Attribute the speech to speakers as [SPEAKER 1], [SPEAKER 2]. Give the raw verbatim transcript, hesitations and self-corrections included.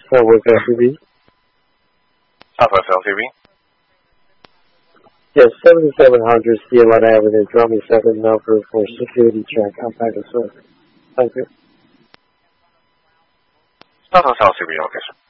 [SPEAKER 1] Southwest L C B.
[SPEAKER 2] Southwest L C B.
[SPEAKER 1] Yes, seventy-seven hundred Steelite Avenue, draw me seven number for security check. I'll back us up. Thank you.
[SPEAKER 2] Southwest L C B, okay, sir.